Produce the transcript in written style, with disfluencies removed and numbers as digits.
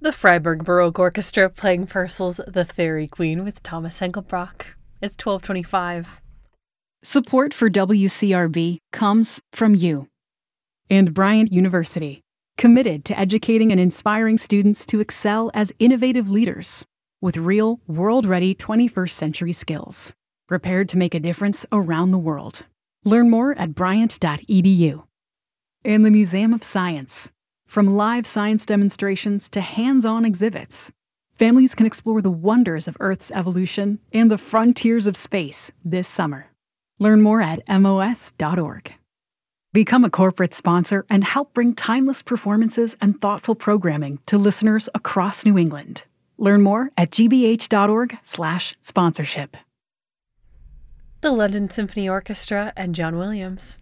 The Freiburg Baroque Orchestra playing Purcell's The Fairy Queen with Thomas Engelbrock. It's 12:25. Support for WCRB comes from you. And Bryant University, committed to educating and inspiring students to excel as innovative leaders with real, world-ready 21st century skills, prepared to make a difference around the world. Learn more at bryant.edu. And the Museum of Science. From live science demonstrations to hands-on exhibits, families can explore the wonders of Earth's evolution and the frontiers of space this summer. Learn more at mos.org. Become a corporate sponsor and help bring timeless performances and thoughtful programming to listeners across New England. Learn more at gbh.org/sponsorship. The London Symphony Orchestra and John Williams.